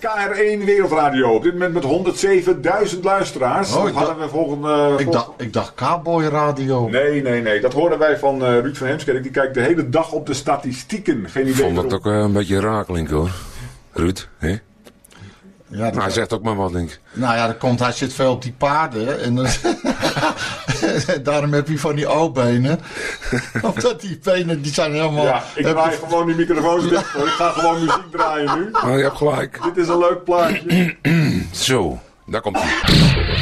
KR1 Wereldradio. Op dit moment met 107.000 luisteraars. Oh, hadden we volgende... Ik dacht Cowboy Radio. Nee. Dat hoorden wij van Ruud van Heemskerk. Die kijkt de hele dag op de statistieken. Geen idee. Ik vond dat ook een beetje raar klinken hoor. Ruud, hè? Ja, hij zegt ook maar wat, denk ik. Nou ja, hij zit veel op die paarden. En daarom heb je van die O-benen. Omdat die benen, die zijn helemaal... Ja, ik draai gewoon die microfoons dicht. Ik ga gewoon muziek draaien nu. Maar je hebt gelijk. Dit is een leuk plaatje. Zo, daar komt hij.